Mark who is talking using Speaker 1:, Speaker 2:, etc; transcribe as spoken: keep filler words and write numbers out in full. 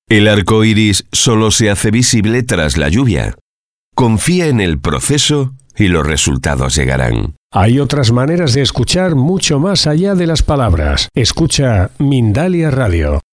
Speaker 1: El arco iris solo se hace visible tras la lluvia. Confía en el proceso y los resultados llegarán.
Speaker 2: Hay otras maneras de escuchar mucho más allá de las palabras. Escucha Mindalia Radio.